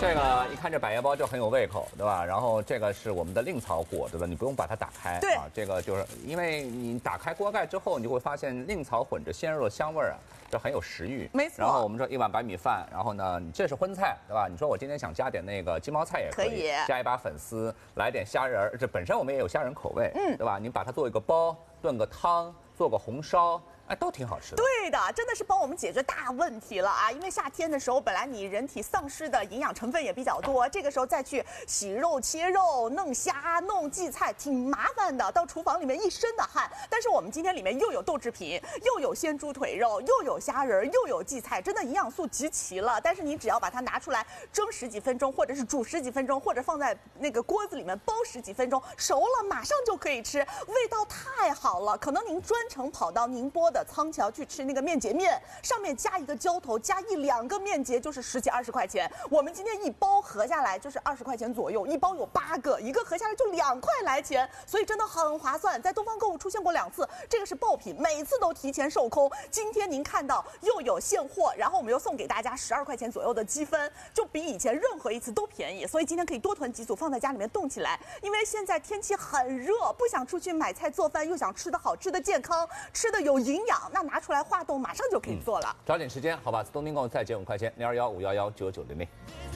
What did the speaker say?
这个一看这百叶包就很有胃口，对吧？然后这个是我们的令草果，对吧？你不用把它打开， 对啊，这个就是因为你打开锅盖之后，你就会发现令草混着鲜肉的香味儿啊，就很有食欲。 没错。 然后我们说1碗白米饭，然后呢，这是荤菜，对吧？你说我今天想加点那个鸡毛菜也可以，加一把粉丝，来点虾仁儿，这本身我们也有虾仁口味，对吧？你把它做一个包，炖个汤，做个红烧。哎，都挺好吃的。 对的，真的是帮我们解决大问题了啊！因为夏天的时候，本来你人体丧失的营养成分也比较多，这个时候再去洗肉、切肉、弄虾、弄荠菜，挺麻烦的，到厨房里面一身的汗。但是我们今天里面又有豆制品，又有鲜猪腿肉，又有虾仁，又有荠菜，真的营养素集齐了。但是你只要把它拿出来蒸10几分钟，或者是煮10几分钟，或者放在那个锅子里面煲10几分钟，熟了马上就可以吃，味道太好了。可能您专程跑到宁波的仓桥去吃那个面结面，上面加一个浇头，加1、2个面结就是10几20块钱。我们今天一包合下来就是20块钱左右，一包有8个，一个合下来就2块来钱，所以真的很划算。在东方购物出现过2次，这个是爆品，每次都提前售空。今天您看到又有现货，然后我们又送给大家12块钱左右的积分，就比以前任何一次都便宜。所以今天可以多囤几组放在家里面冻起来，因为现在天气很热，不想出去买菜做饭，又想吃的好、吃的健康、吃的有营养，那拿出来化冻马上就可以做了。 抓紧时间，好吧？东京购再减5块钱，0215119900。